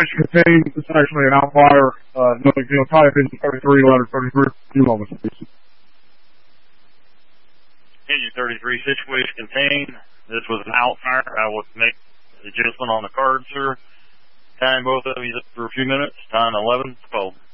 situation contained. It's actually an outlier. No big deal. Type in 33, letter 33. You know this. Engine 33, situation contained. This was an outlier. I would make the adjustment on the card, sir. Time both of you for a few minutes. Time 11:12.